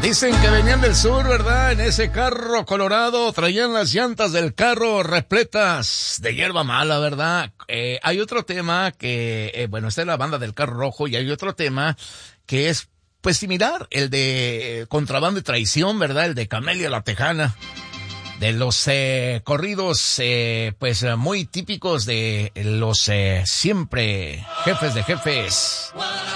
Dicen que venían del sur, ¿verdad? En ese carro colorado traían las llantas del carro repletas de hierba mala, ¿verdad? Hay otro tema que, bueno, esta es la banda del carro rojo, y hay otro tema que es, pues, similar, el de contrabando y traición, ¿verdad? El de Camelia la Tejana. De los corridos, pues, muy típicos de los siempre jefes de jefes.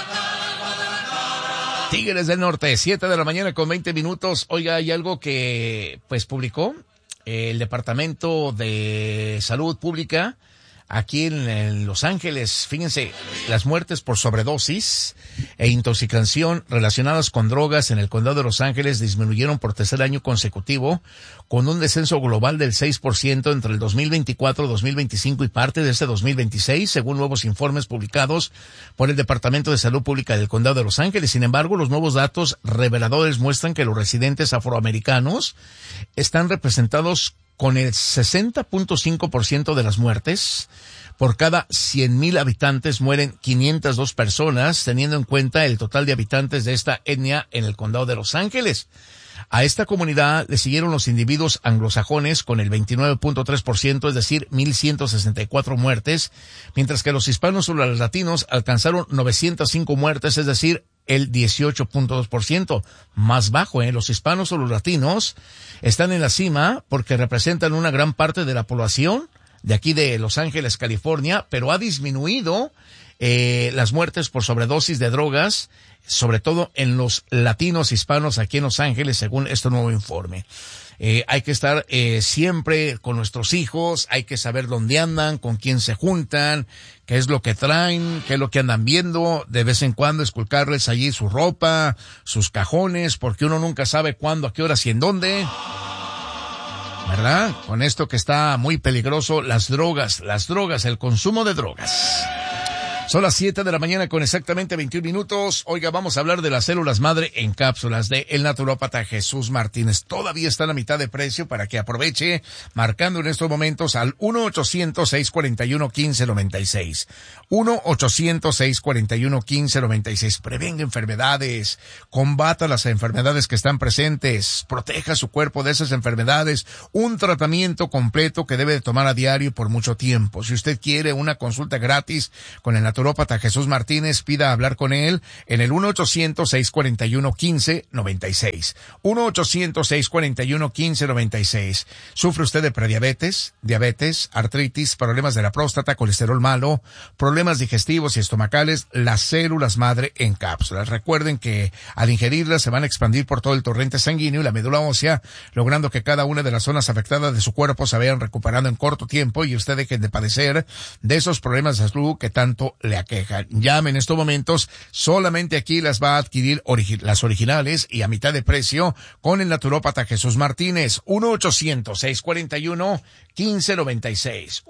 Tigres del Norte, 7 de la mañana con 20 minutos. Oiga, hay algo que, pues, publicó el Departamento de Salud Pública aquí en Los Ángeles. Fíjense, las muertes por sobredosis e intoxicación relacionadas con drogas en el condado de Los Ángeles disminuyeron por tercer año consecutivo, con un descenso global del 6% entre el 2024, 2025 y parte de este 2026, según nuevos informes publicados por el Departamento de Salud Pública del condado de Los Ángeles. Sin embargo, los nuevos datos reveladores muestran que los residentes afroamericanos están representados con el 60.5% de las muertes. Por cada 100,000 habitantes mueren 502 personas, teniendo en cuenta el total de habitantes de esta etnia en el condado de Los Ángeles. A esta comunidad le siguieron los individuos anglosajones con el 29.3%, es decir, 1,164 muertes, mientras que los hispanos o los latinos alcanzaron 905 muertes, es decir, el 18.2%, más bajo. Los hispanos o los latinos están en la cima porque representan una gran parte de la población de aquí de Los Ángeles, California, pero ha disminuido las muertes por sobredosis de drogas, sobre todo en los latinos hispanos aquí en Los Ángeles, según este nuevo informe. Hay que estar siempre con nuestros hijos, hay que saber dónde andan, con quién se juntan, qué es lo que traen, qué es lo que andan viendo, de vez en cuando esculcarles allí su ropa, sus cajones, porque uno nunca sabe cuándo, a qué horas y en dónde, ¿verdad? Con esto que está muy peligroso, las drogas, el consumo de drogas. Son las 7 de la mañana con exactamente 21 minutos. Oiga, vamos a hablar de las células madre en cápsulas de el naturópata Jesús Martínez. Todavía están a mitad de precio para que aproveche, marcando en estos momentos al 1-800-641-1596. 1-800-641-1596. Prevenga enfermedades, combata las enfermedades que están presentes, proteja su cuerpo de esas enfermedades. Un tratamiento completo que debe de tomar a diario por mucho tiempo. Si usted quiere una consulta gratis con el naturópata Jesús Martínez, pida hablar con él en el 1-800-641-1596. 1-800-641-1596. ¿Sufre usted de prediabetes, diabetes, artritis, problemas de la próstata, colesterol malo, problemas digestivos y estomacales? Las células madre en cápsulas. Recuerden que al ingerirlas se van a expandir por todo el torrente sanguíneo y la médula ósea, logrando que cada una de las zonas afectadas de su cuerpo se vayan recuperando en corto tiempo y usted deje de padecer de esos problemas de salud que tanto le aquejan. Llame en estos momentos, solamente aquí las va a adquirir las originales y a mitad de precio con el naturópata Jesús Martínez. 1-800-641-1596.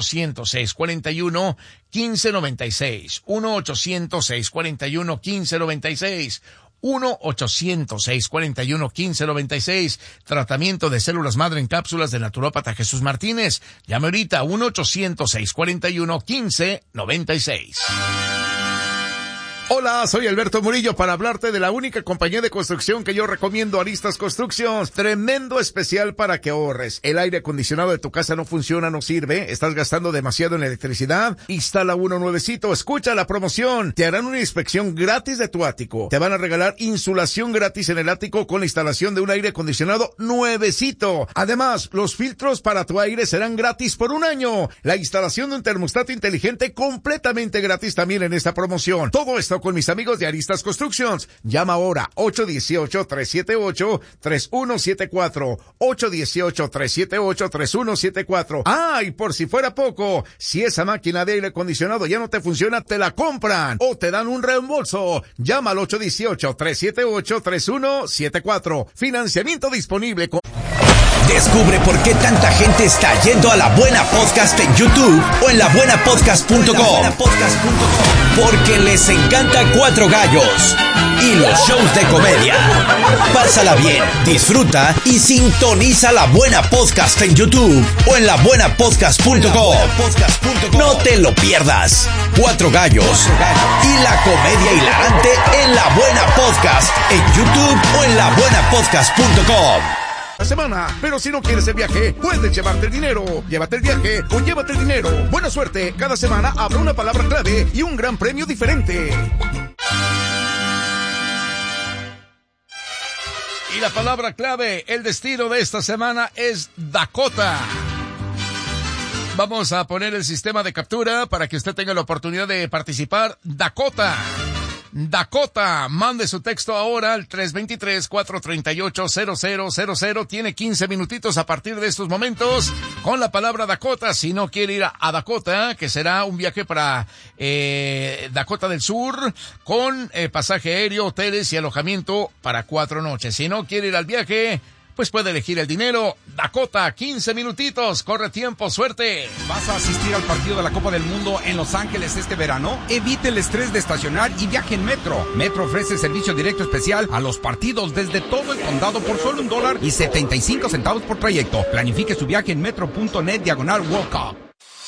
1-800-641-1596. 1-800-641-1596. 1-800-641-1596. Tratamiento de células madre en cápsulas de naturópata Jesús Martínez. Llame ahorita 1-800-641-1596. Hola, soy Alberto Murillo para hablarte de la única compañía de construcción que yo recomiendo, Aristas Constructions. Tremendo especial para que ahorres. El aire acondicionado de tu casa no funciona, no sirve. ¿Estás gastando demasiado en electricidad? Instala uno nuevecito. Escucha la promoción. Te harán una inspección gratis de tu ático. Te van a regalar insulación gratis en el ático con la instalación de un aire acondicionado nuevecito. Además, los filtros para tu aire serán gratis por un año. La instalación de un termostato inteligente completamente gratis también en esta promoción. Todo esto con mis amigos de Aristas Constructions. Llama ahora 818-378-3174. 818-378-3174. Ah, y por si fuera poco, si esa máquina de aire acondicionado ya no te funciona, te la compran o te dan un reembolso. Llama al 818-378-3174. Financiamiento disponible con... Descubre por qué tanta gente está yendo a La Buena Podcast en YouTube o en labuenapodcast.com. Porque les encanta Cuatro Gallos y los shows de comedia. Pásala bien, disfruta y sintoniza La Buena Podcast en YouTube o en labuenapodcast.com. No te lo pierdas. Cuatro Gallos y la comedia hilarante en La Buena Podcast en YouTube o en labuenapodcast.com. La semana, pero si no quieres el viaje, puedes llevarte el dinero. Llévate el viaje o llévate el dinero. Buena suerte, cada semana habrá una palabra clave y un gran premio diferente. Y la palabra clave, el destino de esta semana es Dakota. Vamos a poner el sistema de captura para que usted tenga la oportunidad de participar. Dakota. Dakota, mande su texto ahora al 323-438-0000. Tiene 15 minutitos a partir de estos momentos con la palabra Dakota. Si no quiere ir a Dakota, que será un viaje para Dakota del Sur, con pasaje aéreo, hoteles y alojamiento para 4 noches. Si no quiere ir al viaje, pues puede elegir el dinero. Dakota, 15 minutitos, corre tiempo, suerte. ¿Vas a asistir al partido de la Copa del Mundo en Los Ángeles este verano? Evite el estrés de estacionar y viaje en Metro. Metro ofrece servicio directo especial a los partidos desde todo el condado por solo $1.75 por trayecto. Planifique su viaje en metro.net/World Cup.